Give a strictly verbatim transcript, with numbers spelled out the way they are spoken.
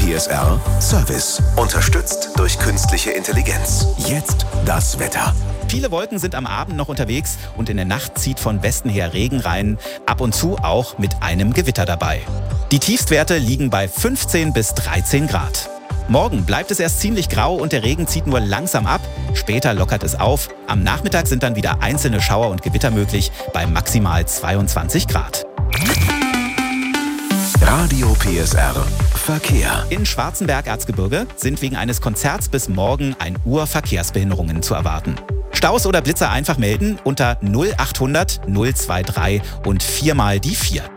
P S R Service. Unterstützt durch künstliche Intelligenz. Jetzt das Wetter. Viele Wolken sind am Abend noch unterwegs und in der Nacht zieht von Westen her Regen rein, ab und zu auch mit einem Gewitter dabei. Die Tiefstwerte liegen bei fünfzehn bis dreizehn Grad. Morgen bleibt es erst ziemlich grau und der Regen zieht nur langsam ab. Später lockert es auf. Am Nachmittag sind dann wieder einzelne Schauer und Gewitter möglich bei maximal zweiundzwanzig Grad. Radio P S R Verkehr. In Schwarzenberg-Erzgebirge sind wegen eines Konzerts bis morgen ein Uhr Verkehrsbehinderungen zu erwarten. Staus oder Blitzer einfach melden unter null achthundert null drei drei und viermal die vier.